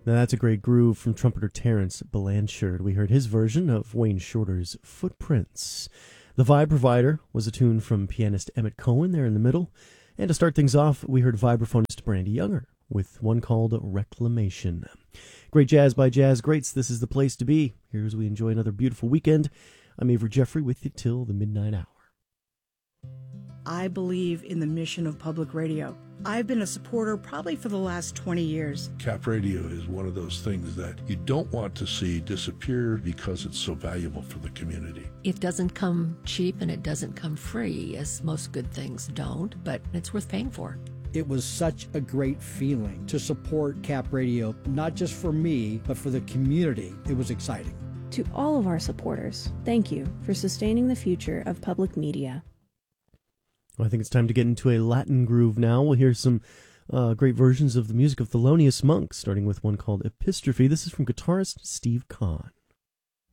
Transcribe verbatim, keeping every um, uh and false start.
Now that's a great groove from trumpeter Terrence Blanchard. We heard his version of Wayne Shorter's Footprints. The Vibe Provider was a tune from pianist Emmett Cohen there in the middle. And to start things off, we heard vibraphonist Brandy Younger with one called Reclamation. Great jazz by Jazz Greats. This is the place to be. Here as we enjoy another beautiful weekend. I'm Avery Jeffrey with you till the midnight hour. I believe in the mission of public radio. I've been a supporter probably for the last twenty years. Cap Radio is one of those things that you don't want to see disappear because it's so valuable for the community. It doesn't come cheap and it doesn't come free, as most good things don't, but it's worth paying for. It was such a great feeling to support Cap Radio, not just for me, but for the community. It was exciting. To all of our supporters, thank you for sustaining the future of public media. Well, I think it's time to get into a Latin groove now. We'll hear some uh, great versions of the music of Thelonious Monk, starting with one called Epistrophe. This is from guitarist Steve Kahn.